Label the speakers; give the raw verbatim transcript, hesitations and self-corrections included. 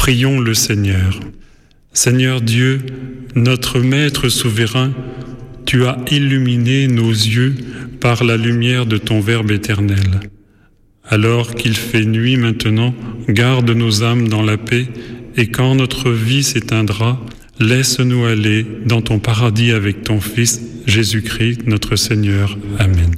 Speaker 1: Prions le Seigneur. Seigneur Dieu, notre Maître souverain, tu as illuminé nos yeux par la lumière de ton Verbe éternel. Alors qu'il fait nuit maintenant, garde nos âmes dans la paix, et quand notre vie s'éteindra, laisse-nous aller dans ton paradis avec ton Fils, Jésus-Christ, notre Seigneur. Amen.